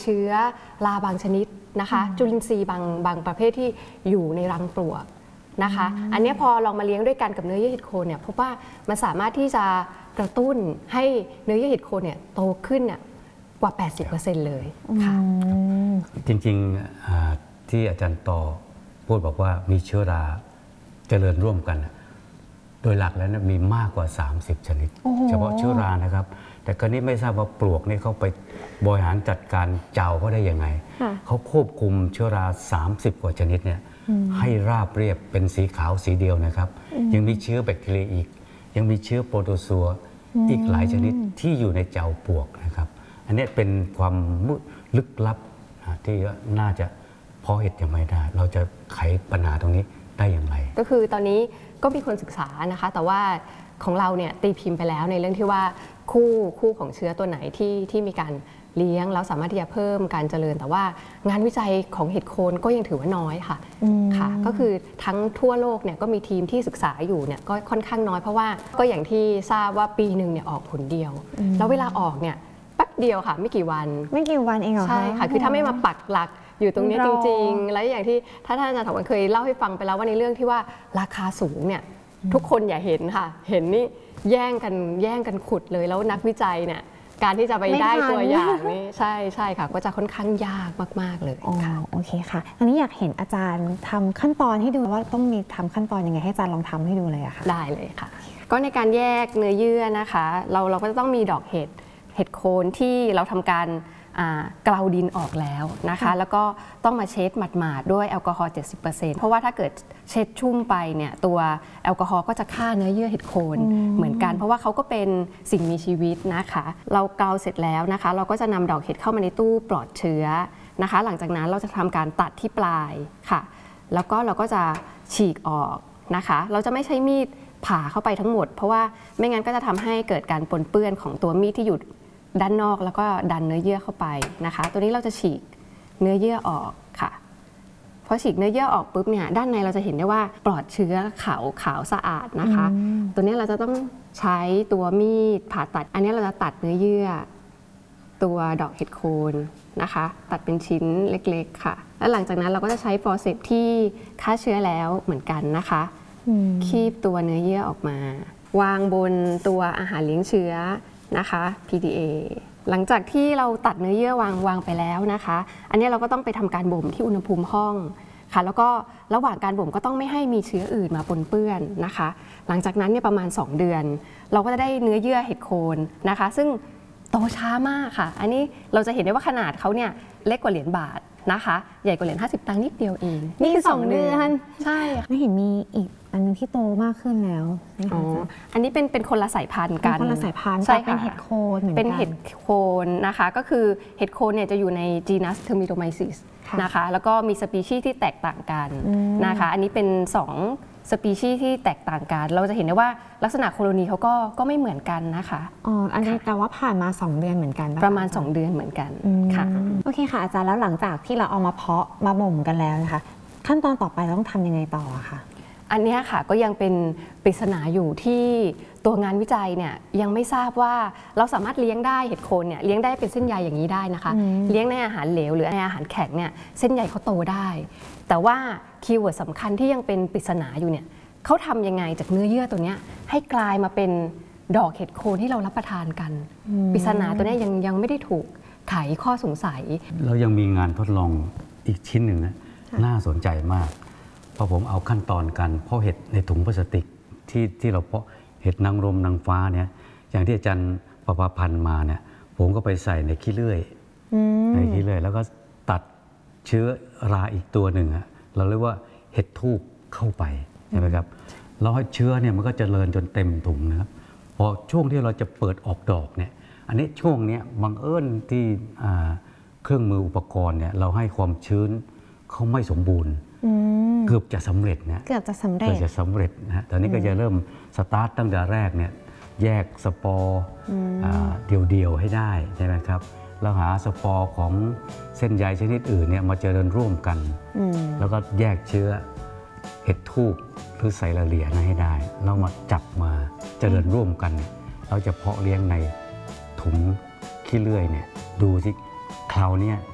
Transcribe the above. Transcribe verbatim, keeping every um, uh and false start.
ชื้อราบางชนิดนะคะจุลินทรีย์บางบางประเภทที่อยู่ในรังปลวกนะคะอันนี้พอลองมาเลี้ยงด้วยกันกับเนื้อเยื่อเห็ดโคนเนี่ยพบว่ามันสามารถที่จะกระตุ้นให้เนื้อเยื่อเห็ดโคนเนี่ยโตขึ้นเนี่ยกว่า แปดสิบเปอร์เซ็นต์ เลยค่ะจริงๆที่อาจารย์ต่อพูดบอกว่ามีเชื้อราเจริญร่วมกันโดยหลักแล้วมีมากกว่าสามสิบชนิดเฉพาะเชื้อรานะครับแต่คราวนี้ไม่ทราบว่าปลวกนี่เขาไปบริหารจัดการเจ้าเขาได้ยังไงเขาควบคุมเชื้อราสามสิบกว่าชนิดเนี่ยให้ราบเรียบเป็นสีขาวสีเดียวนะครับยังมีเชื้อแบคทีเรียอีกยังมีเชื้อโปรโตซัวอีกหลายชนิดที่อยู่ในเจ้าปลวกนะครับอันนี้เป็นความลึกลับที่น่าจะเพาะเห็ดยังไม่ได้เราจะไขปัญหาตรงนี้ได้อย่างไรก็คือตอนนี้ก็มีคนศึกษานะคะแต่ว่าของเราเนี่ยตีพิมพ์ไปแล้วในเรื่องที่ว่าคู่คู่ของเชื้อตัวไหนที่ที่มีการเลี้ยงแล้วสามารถที่จะเพิ่มการเจริญแต่ว่างานวิจัยของเห็ดโคนก็ยังถือว่าน้อยค่ะค่ะก็คือทั้งทั่วโลกเนี่ยก็มีทีมที่ศึกษาอยู่เนี่ยก็ค่อนข้างน้อยเพราะว่าก็อย่างที่ทราบว่าปีหนึ่งเนี่ยออกผลเดียวแล้วเวลาออกเนี่ยแป๊บเดียวค่ะไม่กี่วันไม่กี่วันเองเหรอใช่ค่ะคือถ้าไม่มาปักหลักอยู่ตรงนี้จริงๆแล้วอย่างที่ถ้าท่านอาจารย์ถาวรเคยเล่าให้ฟังไปแล้วว่าในเรื่องที่ว่าราคาสูงเนี่ยทุกคนอย่าเห็นค่ะเห็นนี่แย่งกันแย่งกันขุดเลยแล้วนักวิจัยเนี่ยการที่จะไปได้ตัวอย่างนี่ใช่ใช่ค่ะก็จะค่อนข้างยากมากๆเลยค่ะโอเคค่ะอันนี้อยากเห็นอาจารย์ทำขั้นตอนให้ดูว่าต้องมีทำขั้นตอนยังไงให้อาจารย์ลองทำให้ดูเลยอะค่ะได้เลยค่ะก็ในการแยกเนื้อเยื่อนะคะเราเราก็จะต้องมีดอกเห็ดเห็ดโคนที่เราทำการเกลาดินออกแล้วนะคะแล้วก็ต้องมาเช็ดหมาดๆด้วยแอลกอฮอล์ เจ็ดสิบเปอร์เซ็นต์ เพราะว่าถ้าเกิดเช็ดชุ่มไปเนี่ยตัวแอลกอฮอล์ก็จะฆ่าเนื้อเยื่อเห็ดโคนเหมือนกันเพราะว่าเขาก็เป็นสิ่งมีชีวิตนะคะเราเกลาเสร็จแล้วนะคะเราก็จะนำดอกเห็ดเข้ามาในตู้ปลอดเชื้อนะคะหลังจากนั้นเราจะทำการตัดที่ปลายค่ะแล้วก็เราก็จะฉีกออกนะคะเราจะไม่ใช้มีดผ่าเข้าไปทั้งหมดเพราะว่าไม่งั้นก็จะทำให้เกิดการปนเปื้อนของตัวมีดที่อยู่ด้านนอกแล้วก็ดันเนื้อเยื่อเข้าไปนะคะตัวนี้เราจะฉีกเนื้อเยื่อออกค่ะพอฉีกเนื้อเยื่อออกปุ๊บเนี่ยด้านในเราจะเห็นได้ว่าปลอดเชื้อขาวขาวสะอาดนะคะตัวนี้เราจะต้องใช้ตัวมีดผ่าตัดอันนี้เราจะตัดเนื้อเยื่อตัวดอกเห็ดโคนนะคะตัดเป็นชิ้นเล็กๆค่ะแล้วหลังจากนั้นเราก็จะใช้ฟอร์เซปที่ฆ่าเชื้อแล้วเหมือนกันนะคะคีบตัวเนื้อเยื่อออกมาวางบนตัวอาหารเลี้ยงเชื้อนะคะ พี ดี เอ หลังจากที่เราตัดเนื้อเยื่อวางวางไปแล้วนะคะอันนี้เราก็ต้องไปทำการบ่มที่อุณหภูมิห้องค่ะแล้วก็ระหว่างการบ่มก็ต้องไม่ให้มีเชื้ออื่นมาปนเปื้อนนะคะหลังจากนั้นเนี่ยประมาณสองเดือนเราก็จะได้เนื้อเยื่อเห็ดโคนนะคะซึ่งโตช้ามากค่ะอันนี้เราจะเห็นได้ว่าขนาดเขาเนี่ยเล็กกว่าเหรียญบาทนะคะใหญ่กว่าเหรียญห้าสิบตังค์นิดเดียวเองนี่คือสองเดือนใช่ไม่เห็นมีอีกอันนึงที่โตมากขึ้นแล้วอ๋ออันนี้เป็นเป็นคนละสายพันธุ์กันคนละสายพันธุ์ใช่เป็นเห็ดโคนเหมือนกันเป็นเห็ดโคนนะคะก็คือเห็ดโคนเนี่ยจะอยู่ในจีนัสเทอร์มิโดไมซิสนะคะแล้วก็มีสปีชีส์ที่แตกต่างกันนะคะอันนี้เป็นสองสปีชีส์ที่แตกต่างกันเราจะเห็นได้ว่าลักษณะโคโลนีเขาก็ก็ไม่เหมือนกันนะคะอ๋ออันนี้แต่ว่าผ่านมาสองเดือนเหมือนกันประมาณสองเดือนเหมือนกันค่ะโอเคค่ะอาจารย์แล้วหลังจากที่เราเอามาเพาะมาบ่มกันแล้วนะคะขั้นตอนต่อไปเราต้องทำยังไงต่อคะอันนี้ค่ะก็ยังเป็นปริศนาอยู่ที่ตัวงานวิจัยเนี่ยยังไม่ทราบว่าเราสามารถเลี้ยงได้เห็ดโคนเนี่ยเลี้ยงได้เป็นเส้นใยอย่างนี้ได้นะคะเลี้ยงในอาหารเหลวหรือในอาหารแข็งเนี่ยเส้นใยเขาโตได้แต่ว่าคีย์เวิร์ดสำคัญที่ยังเป็นปริศนาอยู่เนี่ยเขาทำยังไงจากเนื้อเยื่อตัวนี้ให้กลายมาเป็นดอกเห็ดโคนที่เรารับประทานกันปริศนาตัวนี้ยังยังไม่ได้ถูกไขข้อสงสัยเรายังมีงานทดลองอีกชิ้นหนึ่งนะน่าสนใจมากพอผมเอาขั้นตอนการเพาะเห็ดในถุงพลาสติกที่ที่เราเพาะเห็ดนางรมนางฟ้าเนี่ยอย่างที่อาจารย์ประภาพันธ์มาเนี่ยผมก็ไปใส่ในขี้เลื่อยในขี้เลื่อยแล้วก็ตัดเชื้อราอีกตัวหนึ่งเราเรียกว่าเห็ดทูบเข้าไปใช่ไหมครับแล้วเชื้อเนี่ยมันก็เจริญจนเต็มถุงนะครับพอช่วงที่เราจะเปิดออกดอกเนี่ยอันนี้ช่วงนี้บังเอิญที่เครื่องมืออุปกรณ์เนี่ยเราให้ความชื้นเขาไม่สมบูรณ์เกือบจะสำเร็จนะเกือบจะสำเร็จเกือบจะสำเร็จนะตอนนี้ก็จะเริ่มสตาร์ทตั้งแต่แรกเนี่ยแยกสปอร์เดี่ยวๆให้ได้ใช่ไหมครับแล้วหาสปอร์ของเส้นใยชนิดอื่นเนี่ยมาเจริญร่วมกันแล้วก็แยกเชื้อเห็ดทูบหรือไซลาเลียนะให้ได้แล้วมาจับมาเจริญร่วมกันเราจะเพาะเลี้ยงในถุงขี้เลื่อยเนี่ยดูสิคราวนี้